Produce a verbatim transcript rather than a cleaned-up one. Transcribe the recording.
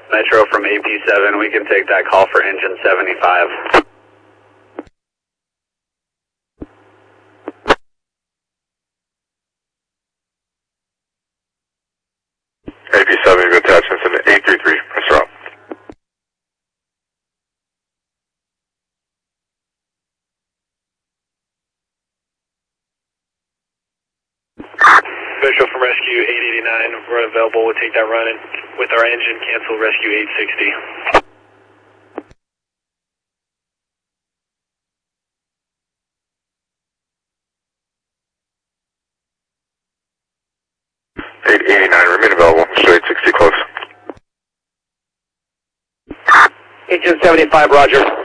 Metro from A P seven, we can take that call for engine seventy-five. A P seven, you've attachments in eight three three, press route. Metro from Rescue eight eighty-nine, we're available, we'll take that run and with our engine, cancel Rescue eight sixty. eight eighty-nine, remain available, show eight sixty close. Engine seventy-five, roger.